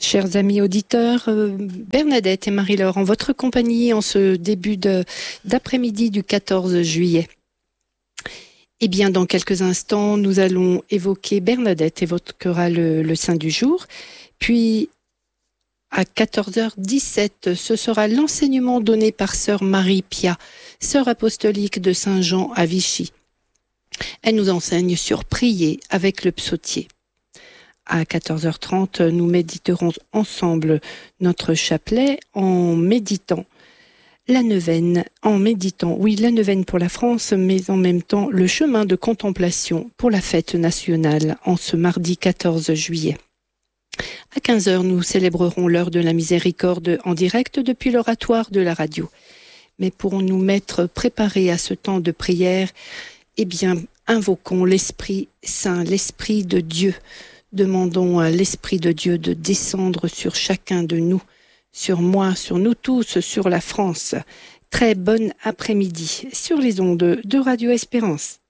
Chers amis auditeurs, Bernadette et Marie-Laure en votre compagnie en ce début d'après-midi du 14 juillet. Eh bien, dans quelques instants, nous allons évoquer Bernadette évoquera le saint du jour. Puis, à 14h17, ce sera l'enseignement donné par sœur Marie Pia, sœur apostolique de Saint-Jean à Vichy. Elle nous enseigne sur prier avec le psautier. À 14h30, nous méditerons ensemble notre chapelet en méditant la neuvaine, la neuvaine pour la France, mais en même temps le chemin de contemplation pour la fête nationale en ce mardi 14 juillet. À 15h, nous célébrerons l'heure de la miséricorde en direct depuis l'oratoire de la radio. Mais pour nous mettre préparés à ce temps de prière, eh bien, invoquons l'Esprit Saint, l'Esprit de Dieu. Demandons à l'Esprit de Dieu de descendre sur chacun de nous, sur moi, sur nous tous, sur la France. Très bon après-midi sur les ondes de Radio Espérance.